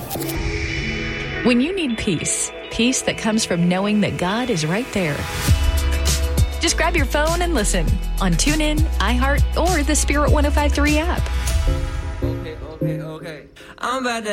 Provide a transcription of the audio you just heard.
When you need peace, peace that comes from knowing that God is right there. Just grab your phone and listen on TuneIn, iHeart, or the Spirit 105.3 app. Okay. I'm about to